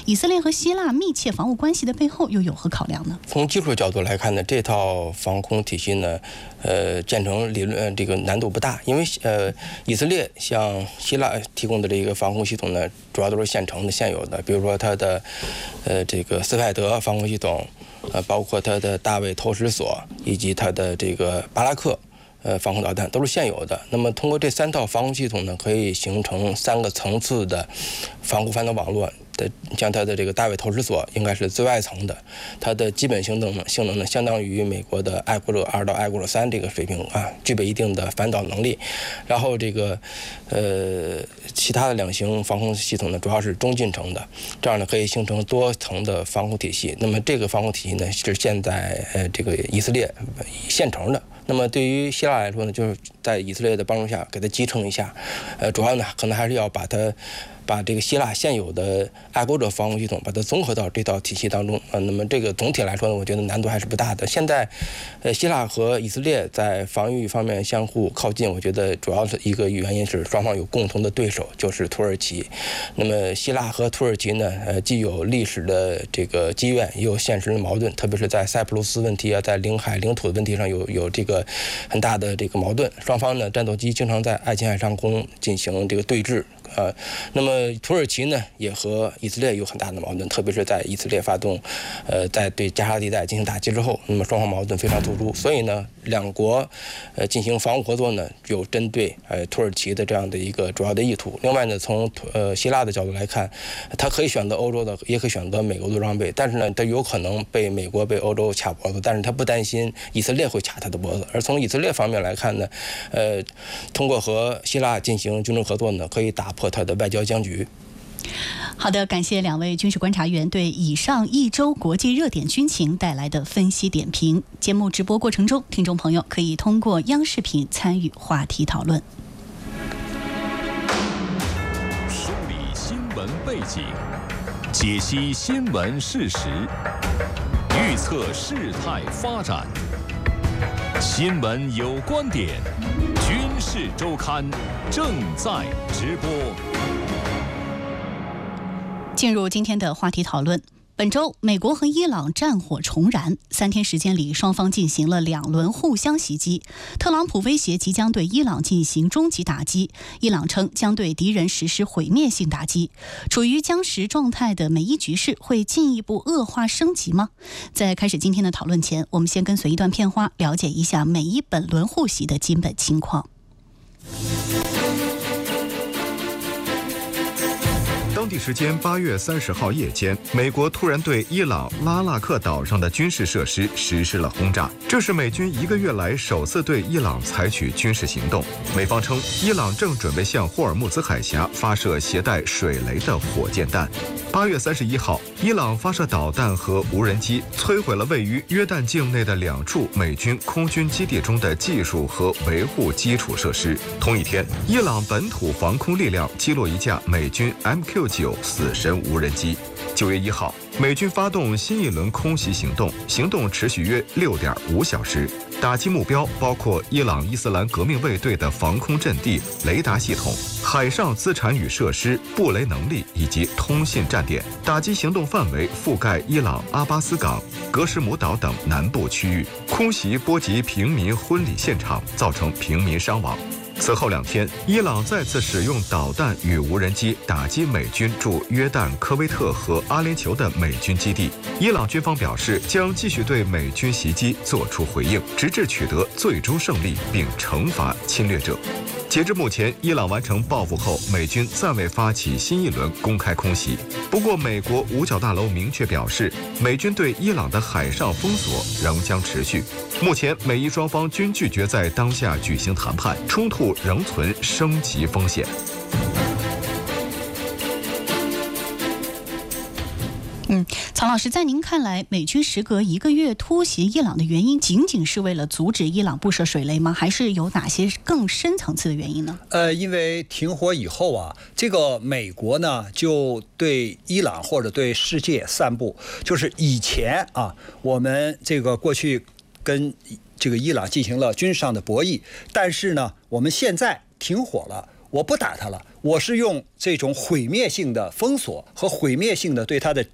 以色列和希腊密切防务关系的背后又有何考量呢？ 从技术角度来看呢，这套防空体系呢，建成理论这个难度不大，因为以色列向希腊提供的这个防空系统呢，主要都是现成的、现有的，比如说它的这个斯派德防空系统，包括它的大卫投石索以及它的这个巴拉克。防空导弹都是现有的。那么通过这3套防空系统呢，可以形成3个层次的防空反导网络。像它的这个大卫投石索应该是最外层的，它的基本性能呢，相当于美国的爱国者2到爱国者3这个水平啊，具备一定的反导能力。然后这个其他的2型防空系统呢，主要是中近程的，这样呢可以形成多层的防空体系。那么这个防空体系呢，是现在这个以色列现成的。那么对于希腊来说呢，就是在以色列的帮助下给它集成一下，主要呢可能还是要把这个希腊现有的爱国者防空系统把它综合到这套体系当中。那么这个总体来说呢，我觉得难度还是不大的。现在希腊和以色列在防御方面相互靠近，我觉得主要的一个原因是双方有共同的对手，就是土耳其。那么希腊和土耳其呢，既有历史的这个积怨，也有现实的矛盾，特别是在塞浦路斯问题啊，在领海领土的问题上有这个很大的这个矛盾。双方呢，战斗机经常在爱琴海上空进行这个对峙。那么土耳其呢，也和以色列有很大的矛盾，特别是在以色列发动在对加沙地带进行打击之后，那么双方矛盾非常突出。所以呢，两国进行防务合作呢，有针对土耳其的这样的一个主要的意图。另外呢，从希腊的角度来看，它可以选择欧洲的，也可以选择美国的装备，但是呢，它有可能被美国、被欧洲卡脖子，但是它不担心以色列会卡它的脖子。而从以色列方面来看呢，通过和希腊进行军事合作呢，可以打破它的外交僵局。 好的，感谢2位军事观察员对以上一周国际热点军情带来的分析点评。节目直播过程中，听众朋友可以通过央视频参与话题讨论。 梳理新闻背景，解析新闻事实，预测事态发展。新闻有观点，军事周刊正在直播。 进入今天的话题讨论。本周，美国和伊朗战火重燃，3天时间里，双方进行了2轮互相袭击。特朗普威胁即将对伊朗进行终极打击，伊朗称将对敌人实施毁灭性打击。处于僵持状态的美伊局势会进一步恶化升级吗？在开始今天的讨论前，我们先跟随一段片花，了解一下美伊本轮互袭的基本情况。 当地时间8月30号夜间，美国突然对伊朗拉纳克岛上的军事设施实施了轰炸，这是美军1个月来首次对伊朗采取军事行动。美方称，伊朗正准备向霍尔木兹海峡发射携带水雷的火箭弹。8月31号，伊朗发射导弹和无人机，摧毁了位于约旦境内的2处美军空军基地中的技术和维护基础设施。同一天，伊朗本土防空力量击落一架美军 MQ-9死神无人机。9月1号，美军发动新一轮空袭行动，行动持续约6.5小时，打击目标包括伊朗伊斯兰革命卫队的防空阵地、雷达系统、海上资产与设施、布雷能力以及通信站点。打击行动范围覆盖伊朗阿巴斯港、格什姆岛等南部区域，空袭波及平民婚礼现场，造成平民伤亡。此后2天，伊朗再次使用导弹与无人机打击美军驻约旦、科威特和阿联酋的美军基地。伊朗军方表示，将继续对美军袭击作出回应，直至取得最终胜利并惩罚侵略者。截至目前，伊朗完成报复后，美军暂未发起新一轮公开空袭。不过，美国五角大楼明确表示，美军对伊朗的海上封锁仍将持续。目前，美伊双方均拒绝在当下举行谈判，冲突仍存升级风险。 曹老师，在您看来，美军时隔1个月突袭伊朗的原因，仅仅是为了阻止伊朗布设水雷吗？还是有哪些更深层次的原因呢？ 因为停火以后啊，这个美国呢就对伊朗或者对世界散布，就是以前啊，我们这个过去跟这个伊朗进行了军事上的博弈，但是呢，我们现在停火了。我不打他了， 我是用这种毁灭性的封锁和毁灭性的对它的